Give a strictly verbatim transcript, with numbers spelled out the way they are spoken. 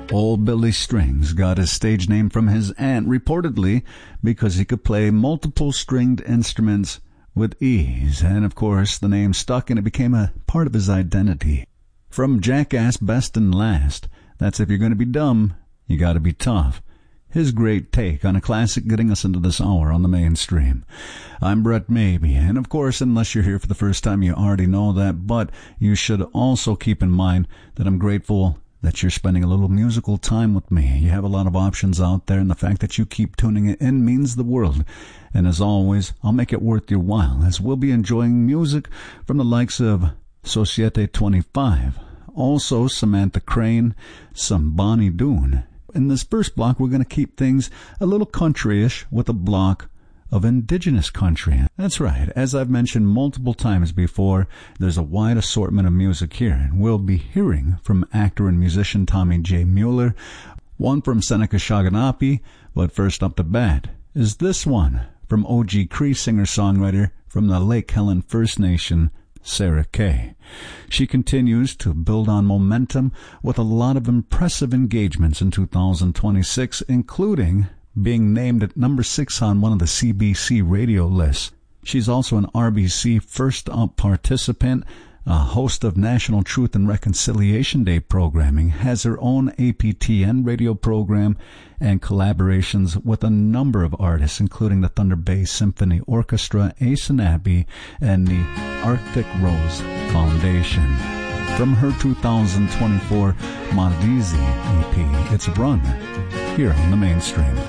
Old Billy Strings got his stage name from his aunt, reportedly because he could play multiple stringed instruments with ease, and of course the name stuck and it became a part of his identity. From Jackass Best and Last, that's if you're going to be dumb, you got to be tough. His great take on a classic getting us into this hour on the mainstream. I'm Brett Maybe, and of course, unless you're here for the first time, you already know that, but you should also keep in mind that I'm grateful that you're spending a little musical time with me. You have a lot of options out there, and the fact that you keep tuning in means the world. And as always, I'll make it worth your while, as we'll be enjoying music from the likes of Societe twenty-five, also Samantha Crane, some Bonnie Doon. In this first block, we're going to keep things a little country-ish with a block of indigenous country. That's right. As I've mentioned multiple times before, there's a wide assortment of music here, and we'll be hearing from actor and musician Tommy J. Mueller, one from Seneca Shaganapi, but first up to bat is this one from O G Cree singer-songwriter from the Lake Helen First Nation, Sarah Kay. She continues to build on momentum with a lot of impressive engagements in two thousand twenty-six, including being named at number six on one of the C B C radio lists. She's also an R B C First Up participant, a host of National Truth and Reconciliation Day programming, has her own A P T N radio program, and collaborations with a number of artists, including the Thunder Bay Symphony Orchestra, Anishinaabe, and the Arctic Rose Foundation. From her two thousand twenty-four Madizi E P, it's Run, here on the Mainstream.